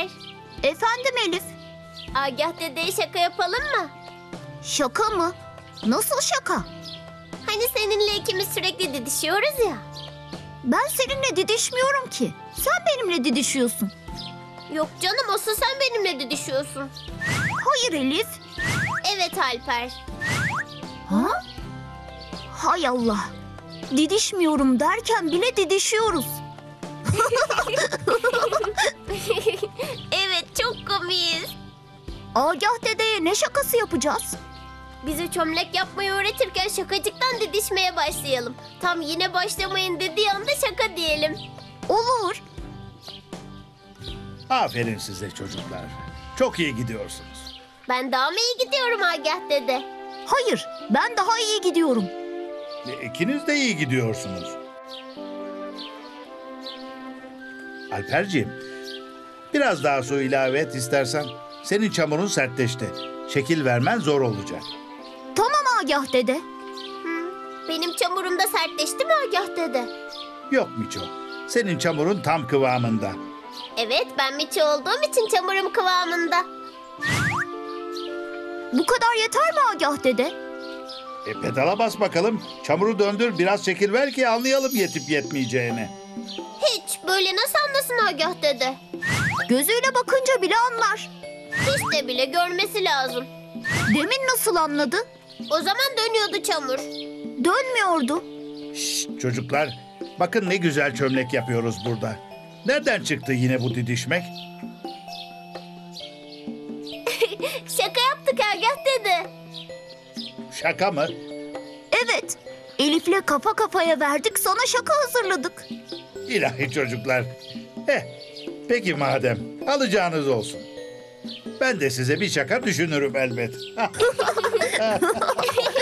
Alper. Efendim Elif? Agah dedeye şaka yapalım mı? Şaka mı? Nasıl şaka? Hani seninle ikimiz sürekli didişiyoruz ya. Ben seninle didişmiyorum ki. Sen benimle didişiyorsun. Yok canım, asıl sen benimle didişiyorsun. Hayır Elif. Evet Alper. Ha? Hay Allah. Didişmiyorum derken bile didişiyoruz. Evet, çok komiyiz. Agah dedeye ne şakası yapacağız? Bize çömlek yapmayı öğretirken şakacıktan didişmeye başlayalım. Tam yine başlamayın dediği anda şaka diyelim. Olur. Aferin size çocuklar. Çok iyi gidiyorsunuz. Ben daha mı iyi gidiyorum Agah dede? Hayır, ben daha iyi gidiyorum. İkiniz de iyi gidiyorsunuz. Alperciğim, biraz daha su ilave et istersen. Senin çamurun sertleşti. Şekil vermen zor olacak. Tamam Agah dede. Benim çamurum da sertleşti mi Agah dede? Yok Miço, senin çamurun tam kıvamında. Evet, ben Miço olduğum için çamurum kıvamında. Bu kadar yeter mi Agah dede? Pedala bas bakalım. Çamuru döndür, biraz şekil ver ki anlayalım yetip yetmeyeceğini. Hiç, böyle nasıl anlasın Agah dede? Gözüyle bakınca bile anlar. Hiç de bile görmesi lazım. Demin nasıl anladı? O zaman dönüyordu çamur. Dönmüyordu. Şşt çocuklar, bakın ne güzel çömlek yapıyoruz burada. Nereden çıktı yine bu didişmek? Şaka yaptık Agah dede. Şaka mı? Evet. Elif'le kafa kafaya verdik, sana şaka hazırladık. İlahi çocuklar. Peki madem, alacağınız olsun. Ben de size bir şaka düşünürüm elbet.